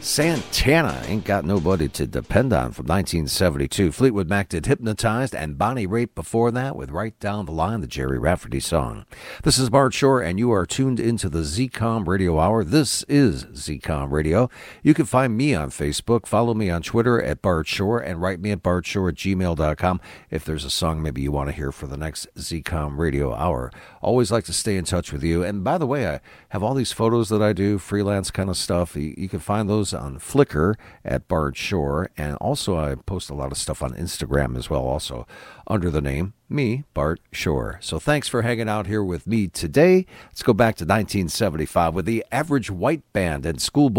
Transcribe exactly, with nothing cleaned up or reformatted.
Santana, Ain't Got Nobody to Depend On from nineteen seventy-two. Fleetwood Mac did Hypnotized, and Bonnie Raitt before that with Right Down the Line, the Jerry Rafferty song. This is Bart Shore, and you are tuned into the Z COM Radio Hour. This is Z COM Radio. You can find me on Facebook, follow me on Twitter at Bart Shore, and write me at bartshore at gmail dot com if there's a song maybe you want to hear for the next Z COM Radio Hour. Always like to stay in touch with you. And by the way, I have all these photos that I do, freelance kind of stuff. You, you can find those on Flickr at Bart Shore, and also I post a lot of stuff on Instagram as well, also under the name me, Bart Shore. So thanks for hanging out here with me today. Let's go back to nineteen seventy-five with the Average White Band and Schoolboy